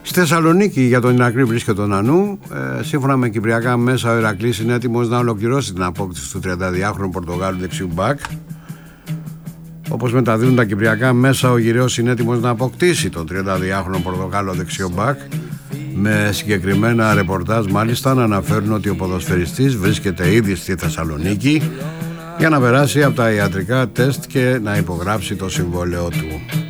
Στη Θεσσαλονίκη για τον Ηρακλή βρίσκεται τον Νανού. Σύμφωνα με κυπριακά μέσα, ο Ηρακλής είναι έτοιμος να ολοκληρώσει την απόκτηση του 32χρονου Πορτογάλου δεξιού μπακ. Όπως μεταδίδουν τα κυπριακά μέσα, ο Γυραιός είναι έτοιμος να αποκτήσει τον 32χρονο Πορτογάλο δεξιό μπακ. Με συγκεκριμένα ρεπορτάζ μάλιστα να αναφέρουν ότι ο ποδοσφαιριστής βρίσκεται ήδη στη Θεσσαλονίκη για να περάσει από τα ιατρικά τεστ και να υπογράψει το συμβόλαιό του.